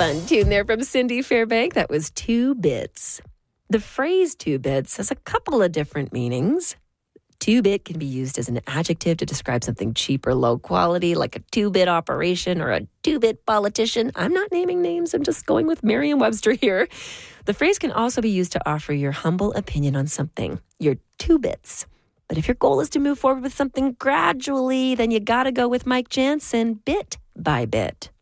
Fun tune there from Cindy Fairbank. That was 2 bits. The phrase 2 bits has a couple of different meanings. 2-bit can be used as an adjective to describe something cheap or low quality, like a 2-bit operation or a 2-bit politician. I'm not naming names. I'm just going with Merriam-Webster here. The phrase can also be used to offer your humble opinion on something. You're 2 bits. But if your goal is to move forward with something gradually, then you got to go with Mike Jansen, bit by bit.